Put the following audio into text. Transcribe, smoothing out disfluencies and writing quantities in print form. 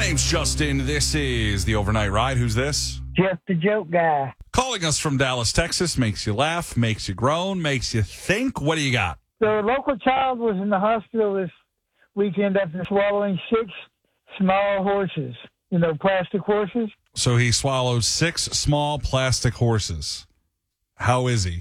name's Justin. This is the Overnight Ride. Who's this? Jeff the Joke Guy. Calling us from Dallas, Texas. Makes you laugh, makes you groan, makes you think. What do you got? So a local child was in the hospital this weekend after swallowing 6 small horses, plastic horses. So he swallowed 6 small plastic horses. How is he?